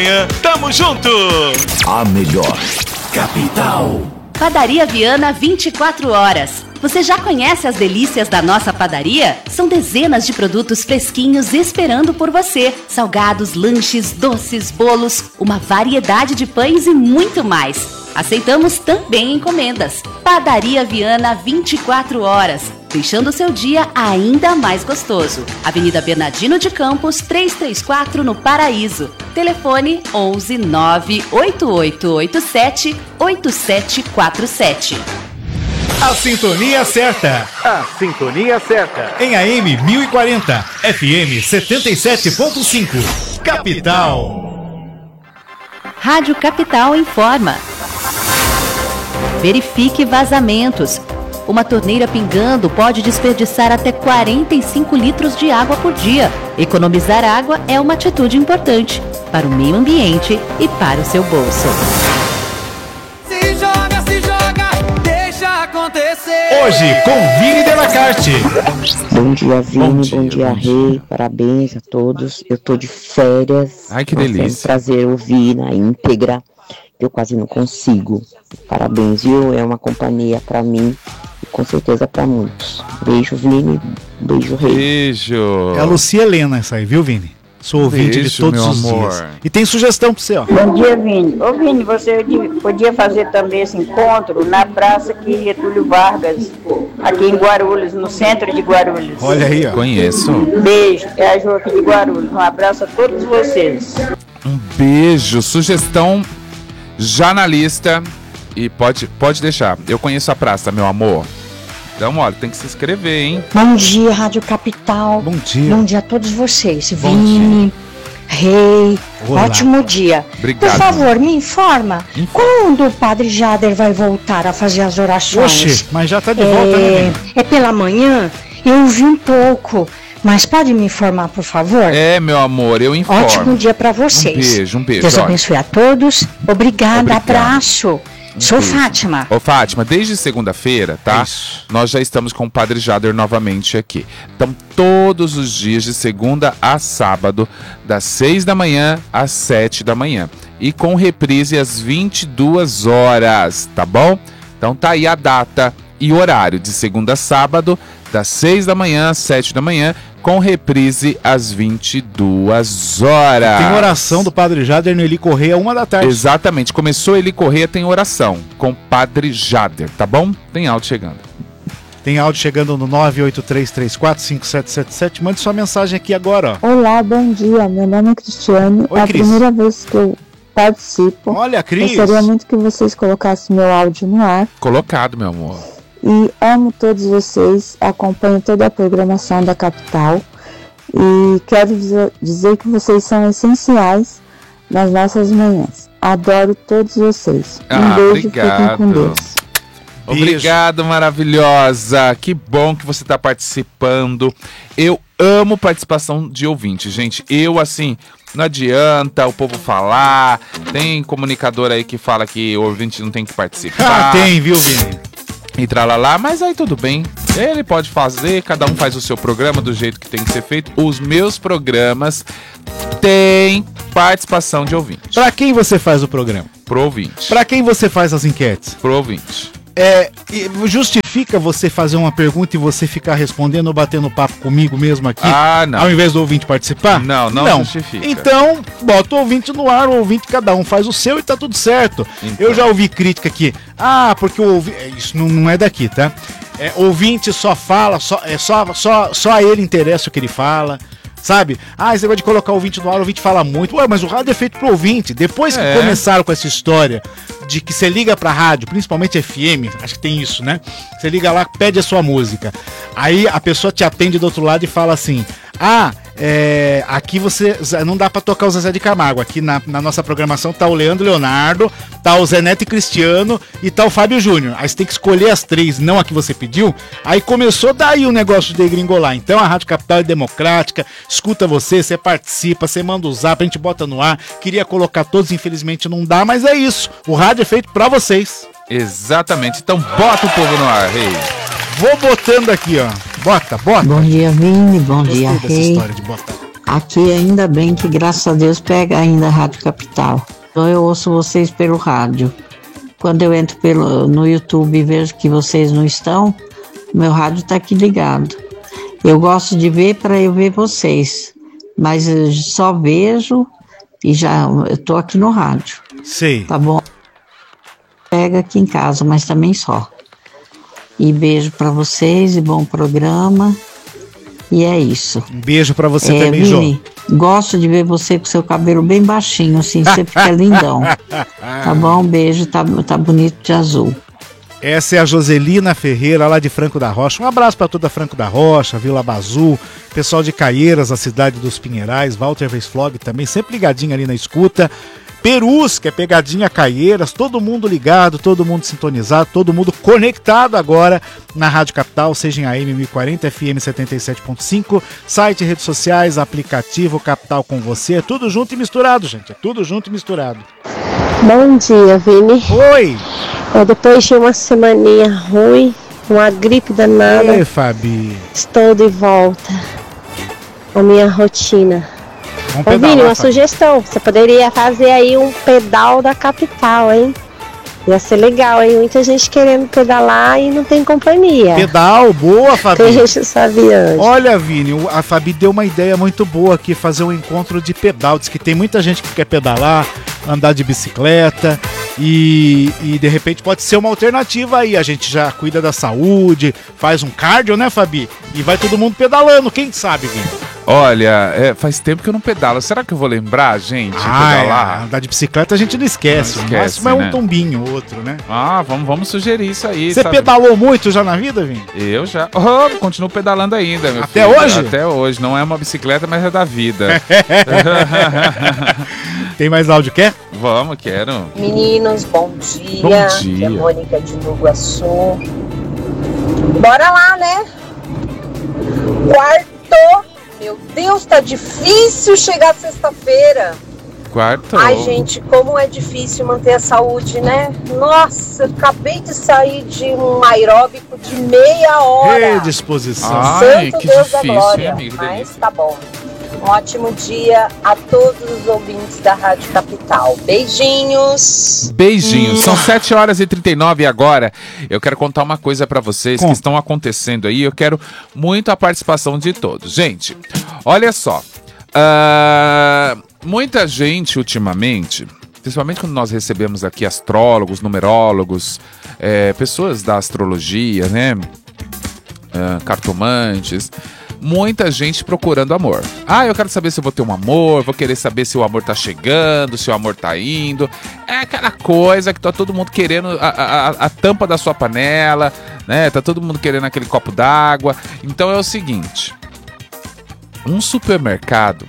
Tamo junto! A melhor capital. Padaria Viana 24 horas. Você já conhece as delícias da nossa padaria? São dezenas de produtos fresquinhos esperando por você. Salgados, lanches, doces, bolos, uma variedade de pães e muito mais. Aceitamos também encomendas. Padaria Viana 24 horas, deixando seu dia ainda mais gostoso. Avenida Bernardino de Campos, 334 no Paraíso. Telefone 11 98887 8747. A sintonia certa. A sintonia certa. Em AM 1040, FM 77.5. Capital. Rádio Capital informa. Verifique vazamentos. Uma torneira pingando pode desperdiçar até 45 litros de água por dia. Economizar água é uma atitude importante para o meio ambiente e para o seu bolso. Se joga, deixa acontecer. Hoje com Vini Delacarte. Bom dia, Vini. Bom dia, Rei. Parabéns a todos. Eu tô de férias. Ai, que delícia. É um prazer ouvir na íntegra. Eu quase não consigo. Parabéns, viu? É uma companhia pra mim e com certeza pra muitos. Beijo, Vini. Beijo, Rei. Beijo. É a Lucia Helena essa aí, viu, Vini? Sou ouvinte de todos os dias. E tem sugestão pra você, ó. Bom dia, Vini. Ô, Vini, você podia fazer também esse encontro na praça aqui Getúlio Vargas, aqui em Guarulhos, no centro de Guarulhos. Olha aí, ó. Conheço. Beijo. É a Jo aqui de Guarulhos. Um abraço a todos vocês. Um beijo. Sugestão já na lista. E pode deixar. Eu conheço a praça, meu amor. Então, olha, tem que se inscrever, hein? Bom dia, Rádio Capital. Bom dia. Bom dia a todos vocês. Bom Vini, Rei, Olá. ótimo dia. Obrigado. Por favor, me informa. Quando o Padre Jader vai voltar a fazer as orações? Oxe, mas já tá de volta, né? É pela manhã? Eu vi um pouco. Mas pode me informar, por favor? É, meu amor, eu informo. Ótimo dia para vocês. Um beijo. Deus Olha. abençoe a todos. Obrigada, Obrigado. abraço. Sou Beijo. Fátima. Ô, Fátima, desde segunda-feira, tá? Isso. Nós já estamos com o Padre Jader novamente aqui. Então, todos os dias, de segunda a sábado, das 6 da manhã às 7 da manhã. E com reprise às 22 horas, tá bom? Então tá aí a data e horário, de segunda a sábado, das 6 da manhã às 7 da manhã, com reprise às 22 horas. Tem oração do Padre Jader no Eli Correia, 1 da tarde. Exatamente. Começou Eli Correia, tem oração com Padre Jader, tá bom? Tem áudio chegando. Tem áudio chegando no 983345777. Mande sua mensagem aqui agora, ó. Olá, bom dia. Meu nome é Cristiane. Oi, é a Cris. primeira vez que eu participo. Olha, Cris. Gostaria muito que vocês colocassem meu áudio no ar. Colocado, meu amor. E amo todos vocês, acompanho toda a programação da Capital. E quero dizer que vocês são essenciais nas nossas manhãs. Adoro todos vocês. Um beijo, fiquem com Deus. Obrigado, maravilhosa. Que bom que você está participando. Eu amo participação de ouvinte, gente. Eu, assim, não adianta o povo falar. Tem comunicador aí que fala que o ouvinte não tem que participar. Ah, tem, viu, Vini? E tralalá, mas aí tudo bem. Ele pode fazer, cada um faz o seu programa do jeito que tem que ser feito. Os meus programas têm participação de ouvinte. Pra quem você faz o programa? Pro ouvinte. Pra quem você faz as enquetes? Pro ouvinte. Justifica você fazer uma pergunta e você ficar respondendo ou batendo papo comigo mesmo aqui? Ah, não. Ao invés do ouvinte participar? Não justifica. Então, bota o ouvinte no ar, o ouvinte, cada um faz o seu e tá tudo certo. Então. Eu já ouvi crítica aqui. Ah, porque o ouvinte... Isso não é daqui, tá? Ouvinte só fala, só a ele interessa o que ele fala. Sabe? Esse negócio de colocar o ouvinte no ar, o ouvinte fala muito. Ué, mas o rádio é feito pro ouvinte. Depois que começaram com essa história de que você liga pra rádio, principalmente FM, acho que tem isso, né? Você liga lá, pede a sua música. Aí a pessoa te atende do outro lado e fala assim: aqui você não dá pra tocar o Zezé de Camargo. Aqui na nossa programação tá o Leandro Leonardo, tá o Zé Neto e Cristiano e tá o Fábio Júnior. Aí você tem que escolher as três, não a que você pediu. Aí começou daí o negócio de degringolar. Então a Rádio Capital é democrática, escuta você participa, você manda o zap, a gente bota no ar. Queria colocar todos, infelizmente não dá, mas é isso. O rádio é feito pra vocês. Exatamente. Então bota o povo no ar, Rei. Vou botando aqui, ó. Bota. Bom dia, Vini. Bom dia, dessa Rei. história de botar. Aqui ainda bem que, graças a Deus, pega ainda a Rádio Capital. Então eu ouço vocês pelo rádio. Quando eu entro no YouTube e vejo que vocês não estão, meu rádio está aqui ligado. Eu gosto de ver para eu ver vocês, mas eu só vejo e eu tô aqui no rádio. Sei. Tá bom? Pega aqui em casa, mas também só. E beijo para vocês e bom programa. E é isso. Um beijo pra você também, Vini, gosto de ver você com seu cabelo bem baixinho, assim, você fica lindão. Tá bom? Um beijo, tá bonito de azul. Essa é a Joselina Ferreira, lá de Franco da Rocha. Um abraço pra toda Franco da Rocha, Vila Bazul, pessoal de Caieiras, a cidade dos Pinheirais, Walter Weisflog também, sempre ligadinho ali na escuta. Perus, que é pegadinha Caieiras, todo mundo ligado, todo mundo sintonizado, todo mundo conectado agora na Rádio Capital, seja em AM 1040, FM 77.5, site, redes sociais, aplicativo Capital com você, é tudo junto e misturado, gente, é tudo junto e misturado. Bom dia, Vini. Oi! Depois de uma semaninha ruim, uma gripe danada, Ei, Fabi. Estou de volta à minha rotina. Ô, Vini, uma sugestão, você poderia fazer aí um pedal da capital, hein? Ia ser legal, hein? Muita gente querendo pedalar e não tem companhia. Pedal, boa, Fabi. Deixa saber antes. Olha, Vini, a Fabi deu uma ideia muito boa aqui, fazer um encontro de pedal. Diz que tem muita gente que quer pedalar, andar de bicicleta e de repente pode ser uma alternativa aí. A gente já cuida da saúde, faz um cardio, né, Fabi? E vai todo mundo pedalando, quem sabe, Vini? Olha, faz tempo que eu não pedalo. Será que eu vou lembrar, gente, pedalar? Andar de bicicleta a gente não esquece. Não esquece, mas é né? um tombinho, outro, né? Vamos sugerir isso aí. Você pedalou muito já na vida, Vini? Eu já. Continuo pedalando ainda, meu Até filho. hoje? Até hoje. Não é uma bicicleta, mas é da vida. Tem mais áudio, quer? Vamos, quero. Meninos, bom dia. Bom dia. Aqui é a Mônica de Nuguaçu. Bora lá, né? Quarto. Meu Deus, tá difícil chegar sexta-feira. Quarto. Ai, gente, como é difícil manter a saúde, né? Nossa, eu acabei de sair de um aeróbico de meia hora. Disposição. Ai, Santo que Deus difícil, da glória, hein, amigo? mas tá bom. Um ótimo dia a todos os ouvintes da Rádio Capital. Beijinhos. Beijinhos. São 7h39 agora. Eu quero contar uma coisa pra vocês que estão acontecendo aí. Eu quero muito a participação de todos. Gente, olha só. Muita gente ultimamente, principalmente quando nós recebemos aqui astrólogos, numerólogos, pessoas da astrologia, né? Cartomantes. Muita gente procurando amor. Eu quero saber se eu vou ter um amor, vou querer saber se o amor tá chegando, se o amor tá indo. É aquela coisa que tá todo mundo querendo a tampa da sua panela, né? Tá todo mundo querendo aquele copo d'água. Então é o seguinte, um supermercado,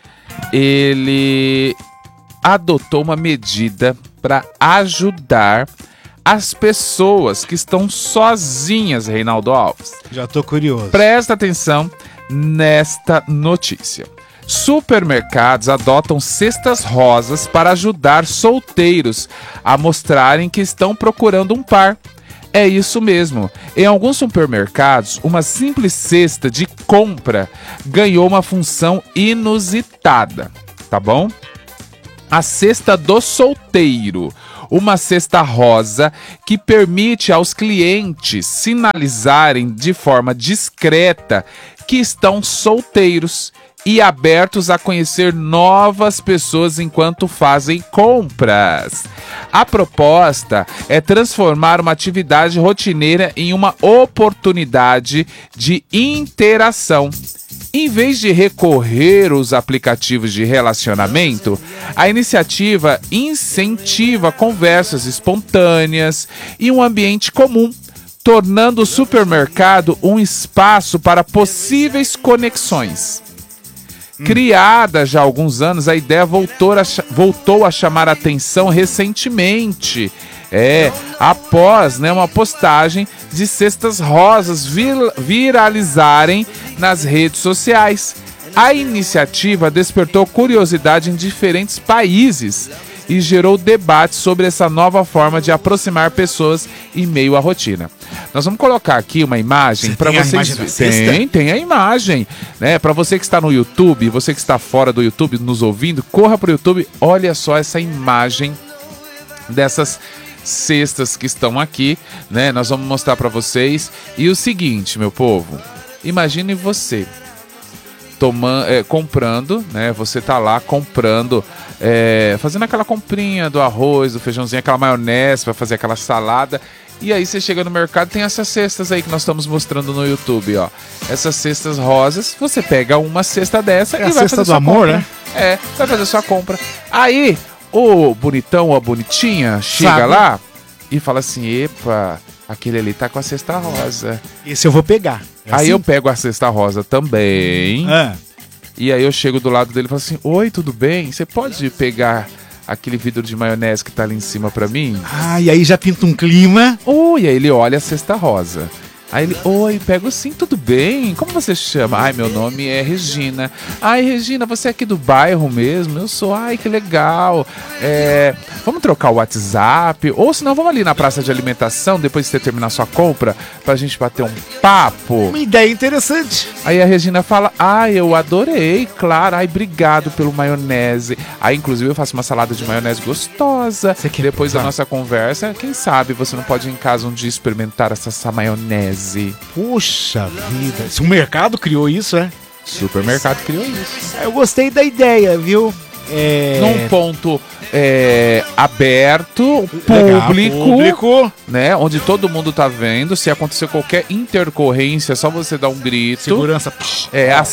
ele adotou uma medida para ajudar as pessoas que estão sozinhas, Reinaldo Alves. Já tô curioso. Presta atenção nesta notícia. Supermercados adotam cestas rosas para ajudar solteiros a mostrarem que estão procurando um par. É isso mesmo. Em alguns supermercados, uma simples cesta de compra ganhou uma função inusitada, tá bom? A cesta do solteiro. Uma cesta rosa que permite aos clientes sinalizarem de forma discreta que estão solteiros e abertos a conhecer novas pessoas enquanto fazem compras. A proposta é transformar uma atividade rotineira em uma oportunidade de interação. Em vez de recorrer aos aplicativos de relacionamento, a iniciativa incentiva conversas espontâneas e um ambiente comum, tornando o supermercado um espaço para possíveis conexões. Criada já há alguns anos, a ideia voltou a chamar a atenção recentemente, após uma postagem de cestas rosas viralizarem nas redes sociais. A iniciativa despertou curiosidade em diferentes países e gerou debate sobre essa nova forma de aproximar pessoas em meio à rotina. Nós vamos colocar aqui uma imagem para vocês. Tem a imagem, né? Para você que está no YouTube, você que está fora do YouTube nos ouvindo, corra pro YouTube, olha só essa imagem dessas cestas que estão aqui, né? Nós vamos mostrar para vocês. E o seguinte, meu povo, imagine você comprando, né? Você tá lá comprando, fazendo aquela comprinha do arroz, do feijãozinho, aquela maionese para fazer aquela salada. E aí você chega no mercado, tem essas cestas aí que nós estamos mostrando no YouTube, ó. Essas cestas rosas, você pega uma cesta dessa e vai fazer a cesta do amor, né? Vai fazer sua compra. Aí o bonitão ou a bonitinha chega lá e fala assim: epa, aquele ali tá com a cesta rosa. Esse eu vou pegar. Aí eu pego a cesta rosa também. E aí eu chego do lado dele e falo assim: oi, tudo bem? Você pode pegar aquele vidro de maionese que tá ali em cima pra mim? E aí já pinta um clima. E aí ele olha a cesta rosa. Aí ele, oi, pego sim, tudo bem? Como você se chama? Ai, meu nome é Regina. Ai, Regina, você é aqui do bairro mesmo? Eu sou, ai, que legal. Vamos trocar o WhatsApp? Ou senão vamos ali na praça de alimentação, depois de você terminar sua compra, pra gente bater um papo. Uma ideia interessante. Aí a Regina fala, ai, eu adorei, claro, ai, obrigado pelo maionese. Aí, inclusive, eu faço uma salada de maionese gostosa. Depois da nossa conversa, quem sabe você não pode ir em casa um dia experimentar essa maionese. Puxa vida. O mercado criou isso, é? Supermercado criou isso. Eu gostei da ideia, viu? Num ponto aberto, público, né? Onde todo mundo tá vendo. Se acontecer qualquer intercorrência, é só você dar um grito. Segurança.